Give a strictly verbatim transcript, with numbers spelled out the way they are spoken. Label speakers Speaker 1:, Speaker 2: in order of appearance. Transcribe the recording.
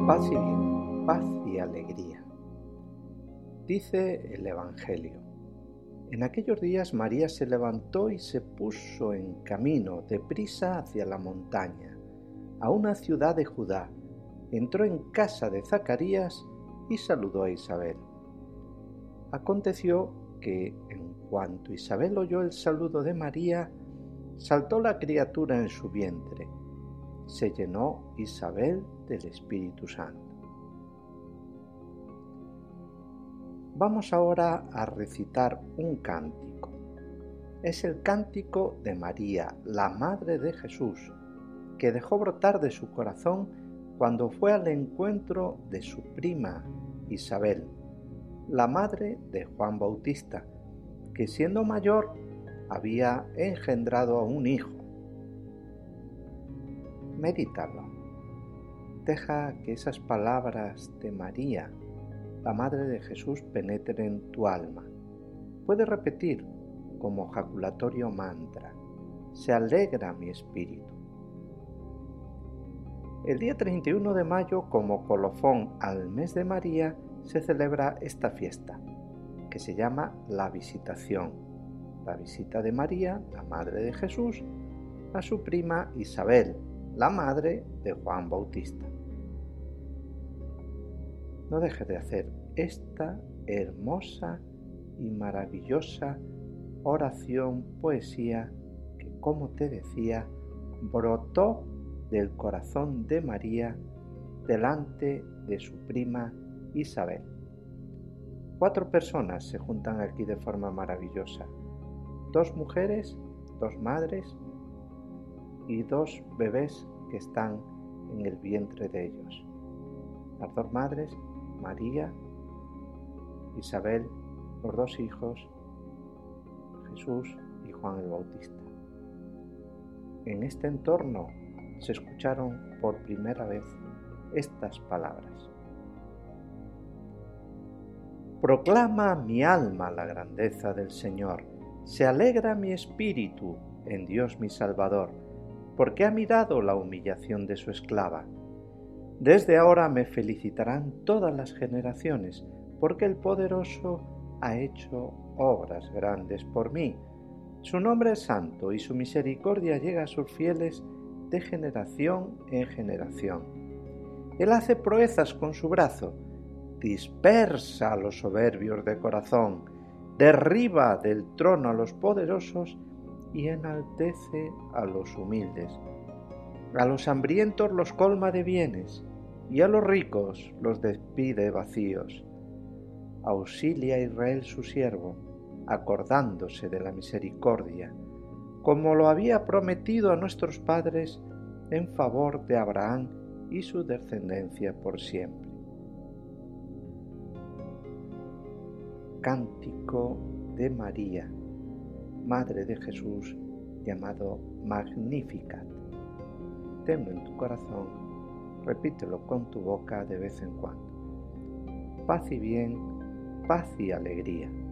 Speaker 1: Paz y bien, paz y alegría. Dice el Evangelio: en aquellos días María se levantó y se puso en camino deprisa hacia la montaña, a una ciudad de Judá. Entró en casa de Zacarías y saludó a Isabel. Aconteció que, en cuanto Isabel oyó el saludo de María, saltó la criatura en su vientre. Se llenó Isabel del Espíritu Santo. Vamos ahora a recitar un cántico. Es el cántico de María, la Madre de Jesús, que dejó brotar de su corazón cuando fue al encuentro de su prima Isabel, la madre de Juan Bautista, que siendo mayor había engendrado a un hijo. Medítalo. Deja que esas palabras de María, la Madre de Jesús, penetren en tu alma. Puedes repetir como jaculatorio mantra: se alegra mi espíritu. El día treinta y uno de mayo, como colofón al mes de María, se celebra esta fiesta, que se llama la Visitación, la visita de María, la Madre de Jesús, a su prima Isabel, la madre de Juan Bautista. No dejes de hacer esta hermosa y maravillosa oración, poesía, que, como te decía, brotó del corazón de María delante de su prima Isabel. Cuatro personas se juntan aquí de forma maravillosa: dos mujeres, dos madres y dos bebés que están en el vientre de ellos. Las dos madres, María, Isabel, los dos hijos, Jesús y Juan el Bautista. En este entorno se escucharon por primera vez estas palabras: proclama mi alma la grandeza del Señor, se alegra mi espíritu en Dios mi Salvador, porque ha mirado la humillación de su esclava. Desde ahora me felicitarán todas las generaciones, porque el Poderoso ha hecho obras grandes por mí. Su nombre es santo y su misericordia llega a sus fieles de generación en generación. Él hace proezas con su brazo, dispersa a los soberbios de corazón, derriba del trono a los poderosos y enaltece a los humildes. A los hambrientos los colma de bienes y a los ricos los despide vacíos. Auxilia a Israel su siervo, acordándose de la misericordia, como lo había prometido a nuestros padres, en favor de Abraham y su descendencia por siempre. Cántico de María, Madre de Jesús, llamado Magnificat. Tenlo en tu corazón, repítelo con tu boca de vez en cuando. Paz y bien, paz y alegría.